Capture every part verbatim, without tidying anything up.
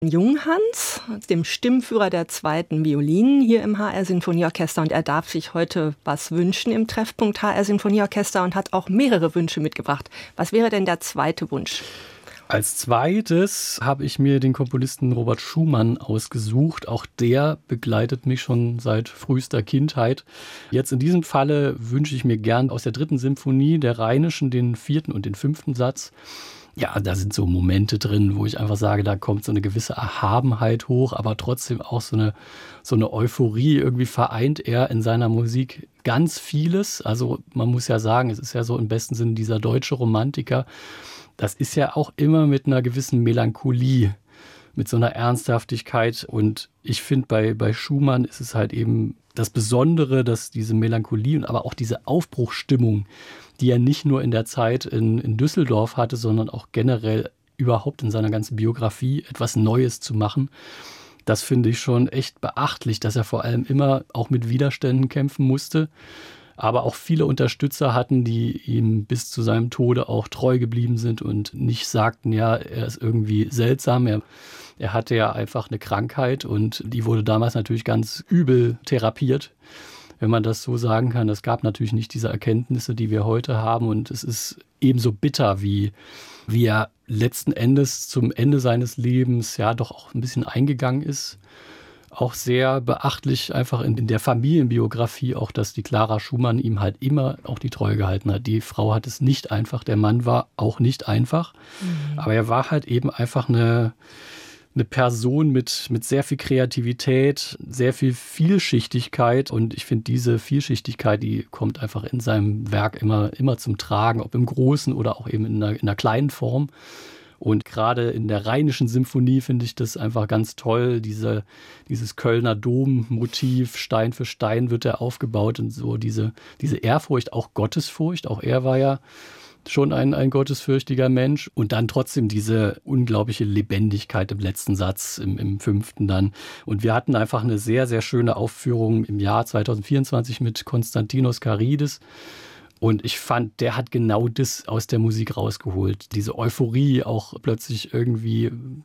Junghans, dem Stimmführer der zweiten Violinen hier im H R Sinfonieorchester. Und er darf sich heute was wünschen im Treffpunkt H R Sinfonieorchester und hat auch mehrere Wünsche mitgebracht. Was wäre denn der zweite Wunsch? Als zweites habe ich mir den Komponisten Robert Schumann ausgesucht. Auch der begleitet mich schon seit frühester Kindheit. Jetzt in diesem Falle wünsche ich mir gern aus der dritten Symphonie der Rheinischen den vierten und den fünften Satz. Ja, da sind so Momente drin, wo ich einfach sage, da kommt so eine gewisse Erhabenheit hoch, aber trotzdem auch so eine, so eine Euphorie. Irgendwie vereint er in seiner Musik ganz vieles. Also man muss ja sagen, es ist ja so im besten Sinne dieser deutsche Romantiker. Das ist ja auch immer mit einer gewissen Melancholie, mit so einer Ernsthaftigkeit. Und ich finde, bei, bei Schumann ist es halt eben das Besondere, dass diese Melancholie und aber auch diese Aufbruchsstimmung, die er nicht nur in der Zeit in, in Düsseldorf hatte, sondern auch generell überhaupt in seiner ganzen Biografie etwas Neues zu machen. Das finde ich schon echt beachtlich, dass er vor allem immer auch mit Widerständen kämpfen musste, aber auch viele Unterstützer hatten, die ihm bis zu seinem Tode auch treu geblieben sind und nicht sagten, ja, er ist irgendwie seltsam. Er, er hatte ja einfach eine Krankheit und die wurde damals natürlich ganz übel therapiert, wenn man das so sagen kann. Es gab natürlich nicht diese Erkenntnisse, die wir heute haben, und es ist ebenso bitter, wie, wie er letzten Endes zum Ende seines Lebens ja doch auch ein bisschen eingegangen ist. Auch sehr beachtlich einfach in, in der Familienbiografie auch, dass die Clara Schumann ihm halt immer auch die Treue gehalten hat. Die Frau hat es nicht einfach, der Mann war auch nicht einfach, mhm. aber er war halt eben einfach eine Eine Person mit, mit sehr viel Kreativität, sehr viel Vielschichtigkeit. Und ich finde, diese Vielschichtigkeit, die kommt einfach in seinem Werk immer, immer zum Tragen, ob im Großen oder auch eben in einer, in einer kleinen Form. Und gerade in der Rheinischen Symphonie finde ich das einfach ganz toll. Diese, dieses Kölner Dom-Motiv, Stein für Stein wird er aufgebaut und so diese, diese Ehrfurcht, auch Gottesfurcht. Auch er war ja schon ein, ein gottesfürchtiger Mensch, und dann trotzdem diese unglaubliche Lebendigkeit im letzten Satz, im, im fünften dann. Und wir hatten einfach eine sehr, sehr schöne Aufführung im Jahr zwanzig vierundzwanzig mit Konstantinos Karidis. Und ich fand, der hat genau das aus der Musik rausgeholt. Diese Euphorie, auch plötzlich irgendwie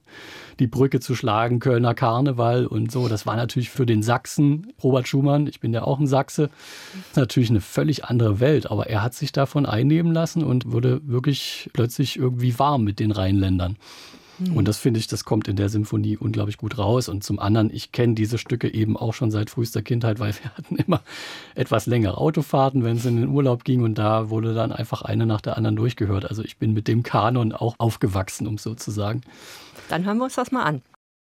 die Brücke zu schlagen, Kölner Karneval und so. Das war natürlich für den Sachsen, Robert Schumann, ich bin ja auch ein Sachse, natürlich eine völlig andere Welt. Aber er hat sich davon einnehmen lassen und wurde wirklich plötzlich irgendwie warm mit den Rheinländern. Und das finde ich, das kommt in der Symphonie unglaublich gut raus. Und zum anderen, ich kenne diese Stücke eben auch schon seit frühester Kindheit, weil wir hatten immer etwas längere Autofahrten, wenn es in den Urlaub ging. Und da wurde dann einfach eine nach der anderen durchgehört. Also ich bin mit dem Kanon auch aufgewachsen, um so zu sagen. Dann hören wir uns das mal an.